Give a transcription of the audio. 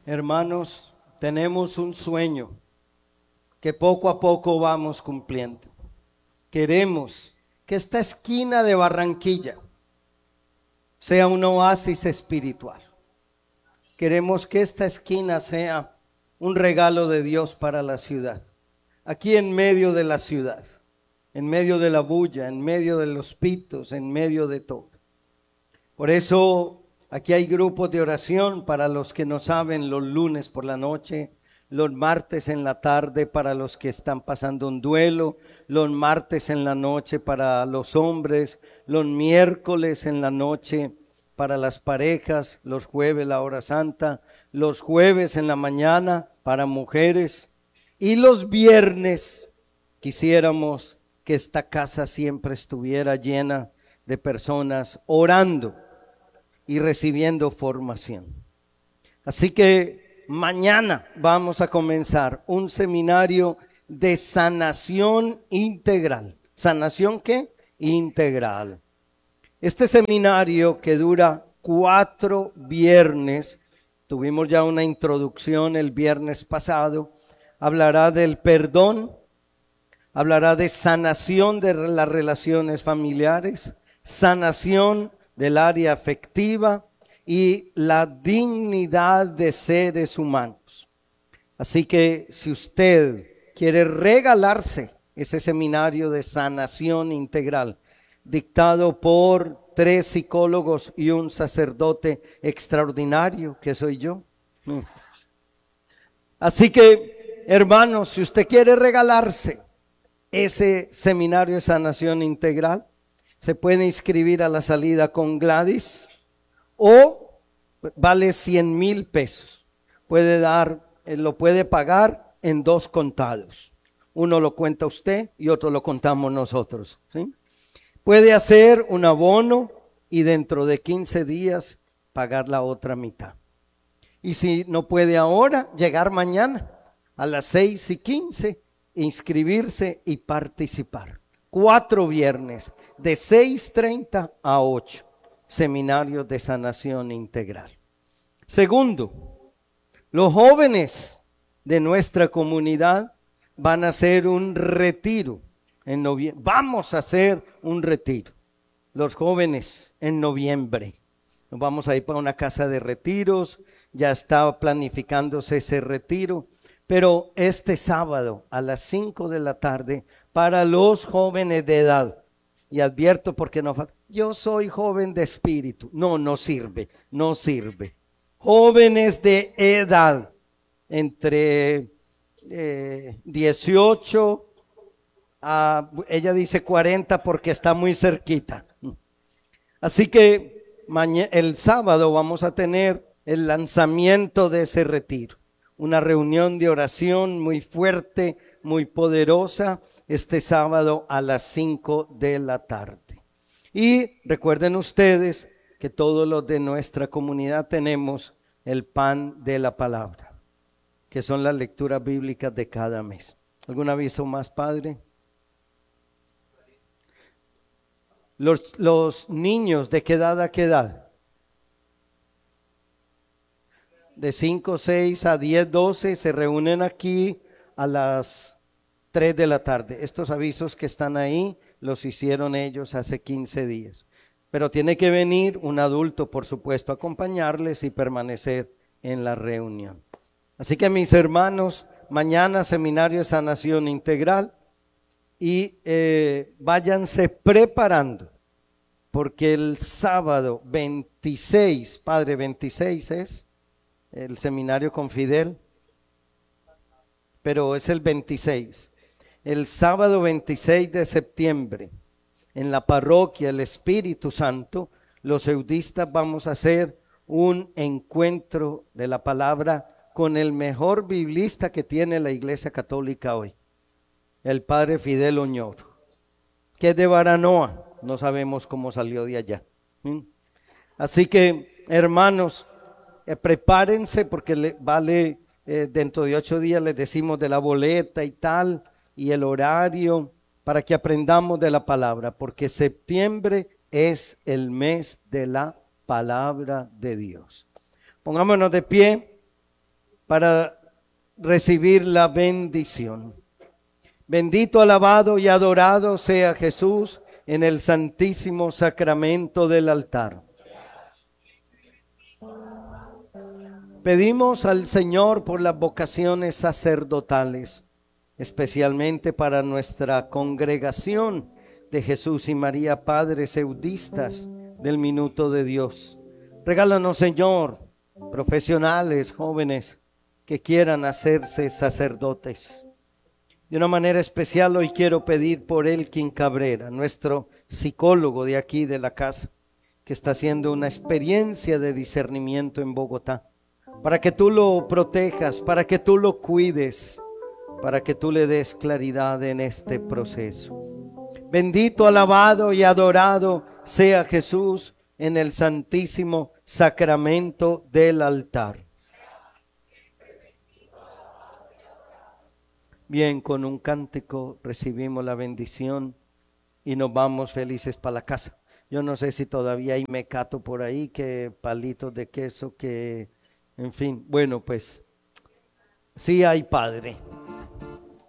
Hermanos, tenemos un sueño que poco a poco vamos cumpliendo. Queremos que esta esquina de Barranquilla sea un oasis espiritual. Queremos que esta esquina sea un regalo de Dios para la ciudad. Aquí en medio de la ciudad, en medio de la bulla, en medio de los pitos, en medio de todo. Por eso aquí hay grupos de oración para los que no saben, los lunes por la noche, los martes en la tarde para los que están pasando un duelo, los martes en la noche para los hombres, los miércoles en la noche para las parejas, los jueves la hora santa, los jueves en la mañana para mujeres y los viernes quisiéramos que esta casa siempre estuviera llena de personas orando y recibiendo formación. Así que mañana vamos a comenzar un seminario de sanación integral. ¿Sanación qué? Integral. Este seminario que dura 4 viernes, tuvimos ya una introducción el viernes pasado, hablará del perdón, hablará de sanación de las relaciones familiares, sanación del área afectiva y la dignidad de seres humanos. Así que si usted quiere regalarse ese seminario de sanación integral, dictado por 3 psicólogos y un sacerdote extraordinario, que soy yo. Así que, hermanos, si usted quiere regalarse ese seminario de sanación integral, se puede inscribir a la salida con Gladys o vale 100,000 pesos. Lo puede pagar en 2 contados. Uno lo cuenta usted y otro lo contamos nosotros, ¿sí? Puede hacer un abono y dentro de 15 días pagar la otra mitad. Y si no puede ahora, llegar mañana a las 6:15, inscribirse y participar. 4 viernes de 6:30 a 8, seminarios de sanación integral. Segundo, los jóvenes de nuestra comunidad van a hacer un retiro en noviembre. Vamos a hacer un retiro, los jóvenes, en noviembre. Nos vamos a ir para una casa de retiros, ya está planificándose ese retiro, pero este sábado a las 5 de la tarde para los jóvenes de edad. Y advierto porque yo soy joven de espíritu. No sirve. Jóvenes de edad, entre 18 a, ella dice 40 porque está muy cerquita. Así que el sábado vamos a tener el lanzamiento de ese retiro. Una reunión de oración muy fuerte, muy poderosa, este sábado a las 5 de la tarde. Y recuerden ustedes que todos los de nuestra comunidad tenemos el pan de la palabra, que son las lecturas bíblicas de cada mes. ¿Algún aviso más, padre? Los niños, ¿de qué edad a qué edad? De 5, 6 a 10, 12 se reúnen aquí a las 3 de la tarde. Estos avisos que están ahí los hicieron ellos hace 15 días. Pero tiene que venir un adulto, por supuesto, a acompañarles y permanecer en la reunión. Así que mis hermanos, mañana seminario de sanación integral y váyanse preparando, porque el sábado 26, padre, 26 es el seminario con Fidel, pero es el 26. El sábado 26 de septiembre, en la parroquia El Espíritu Santo, los eudistas vamos a hacer un encuentro de la palabra con el mejor biblista que tiene la Iglesia Católica hoy, el padre Fidel Oñoro, que es de Baranoa, no sabemos cómo salió de allá. Así que, hermanos, prepárense porque vale, dentro de 8 días les decimos de la boleta y tal, y el horario, para que aprendamos de la palabra, porque septiembre es el mes de la palabra de Dios. Pongámonos de pie para recibir la bendición. Bendito, alabado y adorado sea Jesús en el santísimo sacramento del altar. Pedimos al Señor por las vocaciones sacerdotales, especialmente para nuestra congregación de Jesús y María, padres eudistas del minuto de Dios. Regálanos, Señor, profesionales, jóvenes que quieran hacerse sacerdotes. De una manera especial hoy quiero pedir por Elkin Cabrera, nuestro psicólogo de aquí de la casa, que está haciendo una experiencia de discernimiento en Bogotá, para que tú lo protejas, para que tú lo cuides, para que tú le des claridad en este proceso. Bendito, alabado y adorado sea Jesús en el santísimo sacramento del altar. Bien, con un cántico recibimos la bendición y nos vamos felices para la casa. Yo no sé si todavía hay mecato por ahí, que palitos de queso, que, en fin, bueno, pues sí hay, Padre.